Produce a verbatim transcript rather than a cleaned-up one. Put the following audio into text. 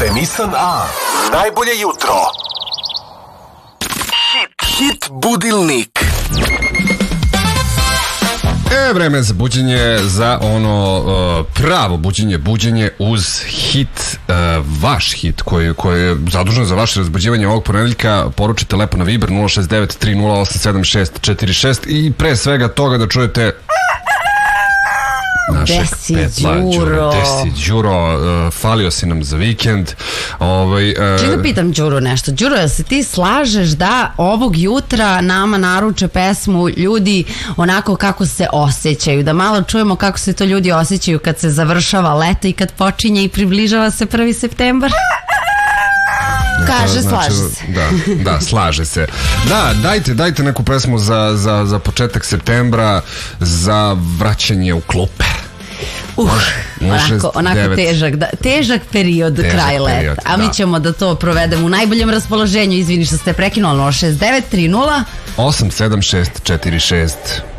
Kafenisan A. Najbolje jutro. Hit, hit budilnik. E, vreme za buđenje, za ono uh, pravo buđenje, buđenje uz hit, uh, vaš hit koji, koji je zadužen za vaše razbuđivanje ovog ponedeljka. Poručite lepo na Viber nula šest devet tri nula osam sedam šest četiri šest i pre svega toga da čujete našeg Desi petla Đuro. Desi Đuro, uh, falio si nam za vikend. Ovaj, uh, Čekaj da pitam Đuru nešto. Đuro, jel se ti slažeš da ovog jutra nama naruče pesmu ljudi onako kako se osjećaju, da malo čujemo kako se to ljudi osjećaju kad se završava leto i kad počinje i približava se prvi septembar? Kaže, znači, slaže se. Da, da, slaže se. Da, dajte, dajte neku pesmu za, za, za početak septembra, za vraćanje u klupe. Uh, Može, onako, onako devet. težak, da, težak period Težak kraj leta. period, A mi da. ćemo da to provedemo u najboljem raspoloženju. Izvini što ste prekinuli nula šest devet tri nula osam sedam šest četiri šest.